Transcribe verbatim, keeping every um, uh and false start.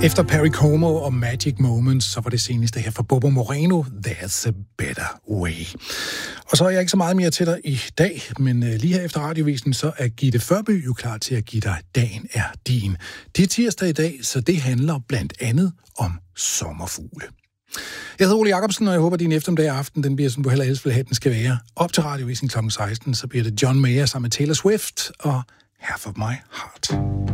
Efter Perry Como og Magic Moments, så var det seneste her fra Bobo Moreno, There's a Better Way. Og så er jeg ikke så meget mere til dig i dag, men lige her efter radiovisen, så er Gitte Førby jo klar til at give dig Dagen er din. Det er tirsdag i dag, så det handler blandt andet om sommerfugle. Jeg hedder Ole Jacobsen, og jeg håber, at din eftermiddag og aften, den bliver, som du heller helst vil have, den skal være. Op til radiovisen klokken seksten, så bliver det John Mayer sammen med Taylor Swift og Half of My Heart.